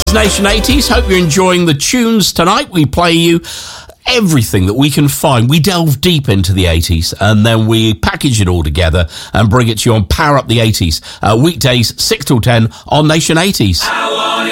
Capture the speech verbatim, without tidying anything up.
Nation eighties, hope you're enjoying the tunes tonight. We play you everything that we can find. We delve deep into the eighties and then we package it all together and bring it to you on Power Up the eighties. Uh, weekdays, six till ten on Nation eighties.